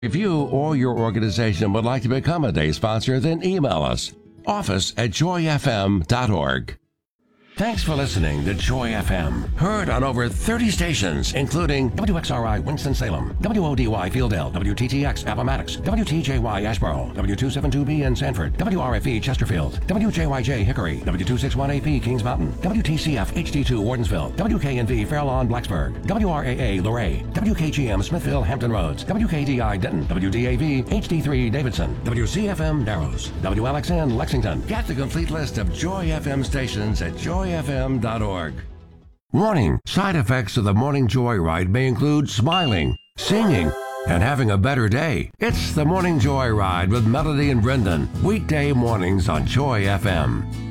If you or your organization would like to become a day sponsor, then email us, office@joyfm.org. Thanks for listening to Joy FM. Heard on over 30 stations, including WXRI Winston-Salem, WODY Fieldale, WTTX Appomattox, WTJY Asheboro, W272B in Sanford, WRFE Chesterfield, WJYJ Hickory, W261AP Kings Mountain, WTCF HD2 Wardensville, WKNV Fair Lawn Blacksburg, WRAA Luray, WKGM Smithville Hampton Roads, WKDI Denton, WDAV HD3 Davidson, WCFM Narrows, WLXN Lexington. Get the complete list of Joy FM stations at joyfm.org. Warning: side effects of the Morning Joyride may include smiling, singing, and having a better day. It's the Morning Joyride with Melody and Brendan, weekday mornings on Joy FM.